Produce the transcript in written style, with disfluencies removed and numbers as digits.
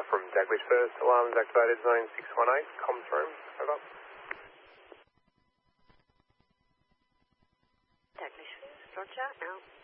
from Daglish First. Alarm is activated, zone 618. Comms room. Over. Daglish First. Roger. Out.